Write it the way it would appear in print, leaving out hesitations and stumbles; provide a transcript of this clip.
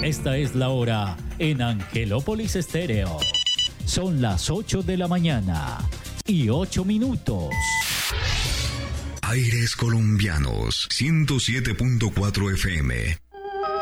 Esta es la hora en Angelópolis Estéreo. Son las 8 de la mañana y 8 minutos. Aires Colombianos, 107.4 FM.